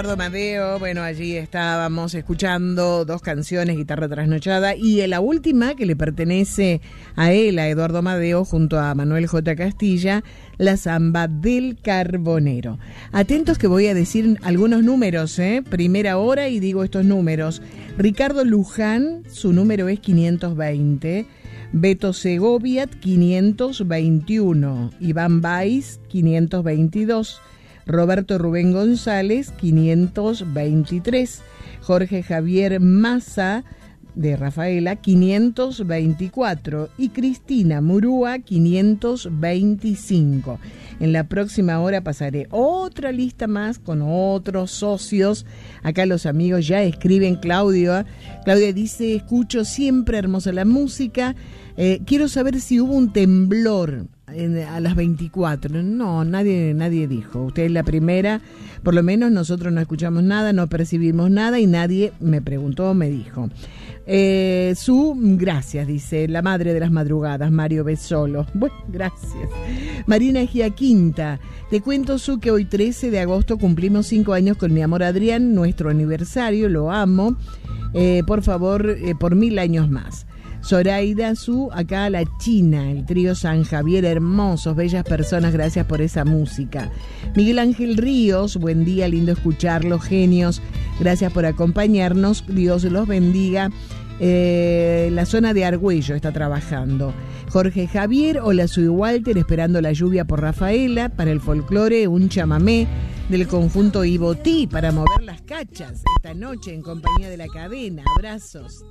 Eduardo Madeo. Bueno, allí estábamos escuchando dos canciones, Guitarra Trasnochada, y la última que le pertenece a él, a Eduardo Madeo, junto a Manuel J. Castilla, La Zamba del Carbonero. Atentos que voy a decir algunos números, primera hora, y digo estos números. Ricardo Luján, su número es 520. Beto Segovia, 521. Iván Baiz, 522. Roberto Rubén González, 523. Jorge Javier Massa, de Rafaela, 524. Y Cristina Murúa, 525. En la próxima hora pasaré otra lista más con otros socios. Acá los amigos ya escriben. Claudia dice: escucho siempre hermosa la música. Quiero saber si hubo un temblor a las 24. No, nadie dijo. Usted es la primera. Por lo menos nosotros no escuchamos nada, no percibimos nada, y nadie me preguntó o me dijo. Gracias, dice la madre de las madrugadas, Mario Besolo. Bueno, gracias. Marina Giaquinta, te cuento, que hoy 13 de agosto cumplimos 5 años con mi amor Adrián, nuestro aniversario, lo amo. Por favor, por 1000 años más. Zoraida acá la China, el trío San Javier, hermosos, bellas personas, gracias por esa música. Miguel Ángel Ríos, buen día, lindo escucharlos, genios, gracias por acompañarnos, Dios los bendiga. La zona de Argüello está trabajando. Jorge Javier, hola, soy Walter, esperando la lluvia por Rafaela, para el folclore, un chamamé del conjunto Ibotí para mover las cachas esta noche en compañía de La Cadena. Abrazos.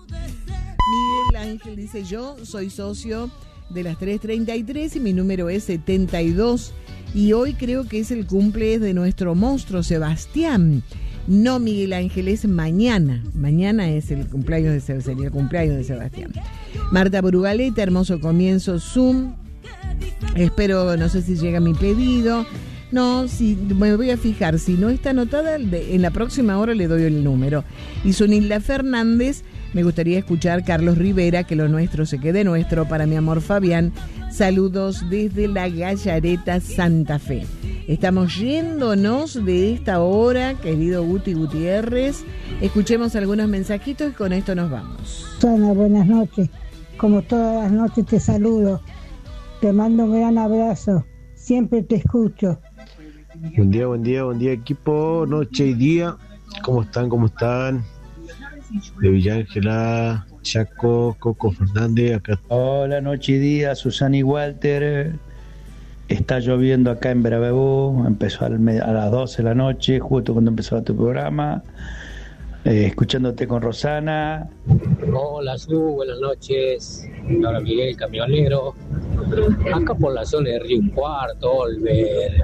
Miguel Ángel dice: yo soy socio de las 333 y mi número es 72, y hoy creo que es el cumple de nuestro monstruo Sebastián. No, Miguel Ángel, es mañana es el cumpleaños sería el cumpleaños de Sebastián. Marta Brugaleta, hermoso comienzo Zoom, espero, no sé si llega mi pedido. No, si me voy a fijar, si no está anotada, en la próxima hora le doy el número. Y Sunilda Fernández, me gustaría escuchar Carlos Rivera, que lo nuestro se quede nuestro, para mi amor Fabián. Saludos desde la Gallareta, Santa Fe. Estamos yéndonos de esta hora, querido Guti Gutiérrez. Escuchemos algunos mensajitos y con esto nos vamos. Susana, buenas noches. Como todas las noches te saludo. Te mando un gran abrazo. Siempre te escucho. Buen día equipo, noche y día. ¿Cómo están? De Villa Ángela, Chaco, Coco Fernández, acá. Hola, noche y día, Susana y Walter. Está lloviendo acá en Bravebú, empezó a las 12 de la noche, justo cuando empezaba tu programa. Escuchándote con Rosana. Hola, buenas noches. Ahora Miguel, el camionero. Acá por la zona de Río Cuarto, Olver,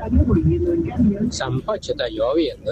Zampacho está lloviendo,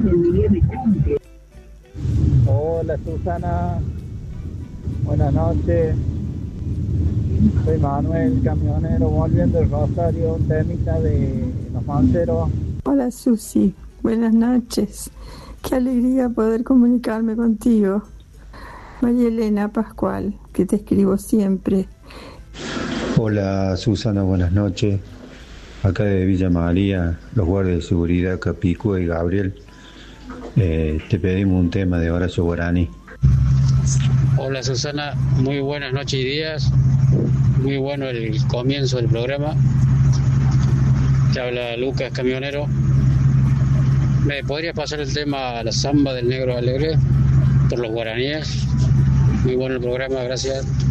Hola, Susana. Buenas noches. Soy Manuel, camionero, volviendo del Rosario, un temita de Los Manceros. Hola, Susi. Buenas noches. Qué alegría poder comunicarme contigo. María Elena Pascual, que te escribo siempre. Hola, Susana, buenas noches. Acá de Villa María, los guardias de seguridad Capicúa y Gabriel. Te pedimos un tema de Horacio Guaraní. Hola, Susana, muy buenas noches y días. Muy bueno el comienzo del programa. Te habla Lucas, camionero. ¿Me podrías pasar el tema La Zamba del Negro Alegre por los guaraníes? Muy bueno el programa, gracias.